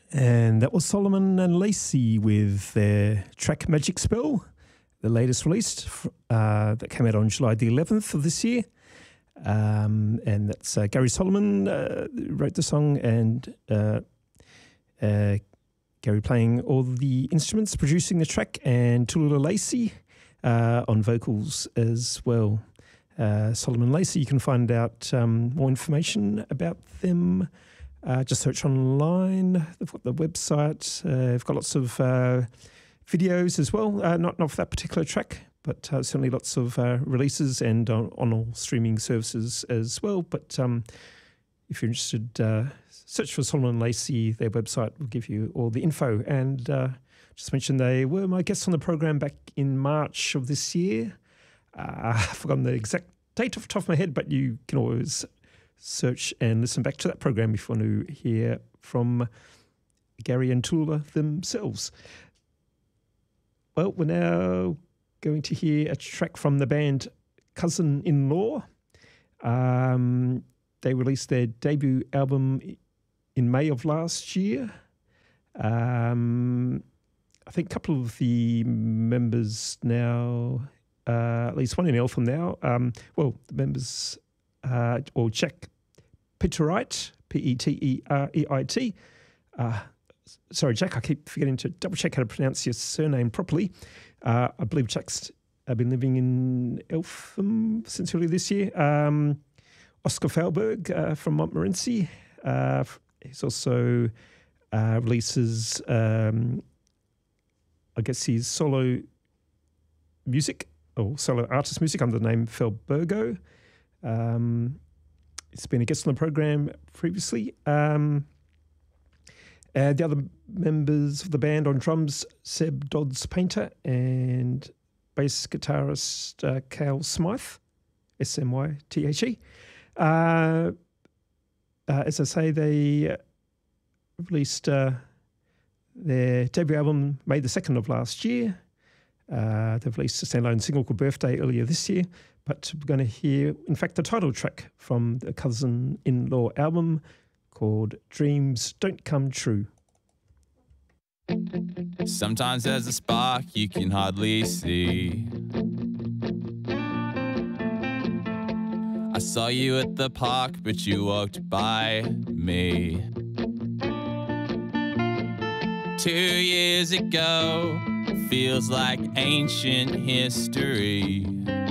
And that was Solomon and Lacey with their track Magic Spell, the latest release that came out on July the 11th of this year. And that's Gary Solomon wrote the song, and Gary playing all the instruments, producing the track, and Tallulah Lacey on vocals as well. Solomon Lacey, you can find out more information about them. Just search online. They've got the website. They've got lots of videos as well. Not for that particular track, but certainly lots of releases and on all streaming services as well. But if you're interested, search for Solomon Lacey. Their website will give you all the info. And just mentioned they were my guests on the program back in March of this year. I've forgotten the exact date off the top of my head, but you can always search and listen back to that program if you want to hear from Gary and Tallulah themselves. Well, we're now going to hear a track from the band Cousin-in-Law. They released their debut album in May of last year. I think a couple of the members now, at least one in Eltham now, the members... Jack Peterite, Petereit. Sorry, Jack, I keep forgetting to double check how to pronounce your surname properly. I believe Jack's been living in Eltham since earlier this year. Oscar Fahlberg from Montmorency. He's also releases, I guess, his solo music or solo artist music under the name Felbergo. It's been a guest on the program previously. The other members of the band on drums, Seb Dodds-Painter, and bass guitarist Cal Smythe, Smythe. As I say, they released their debut album May the 2nd of last year. They've released a standalone single called Birthday earlier this year. But we're going to hear, in fact, the title track from the Cousin-in-Law album called Dreams Don't Come True. Sometimes there's a spark you can hardly see. I saw you at the park, but you walked by me. 2 years ago, feels like ancient history.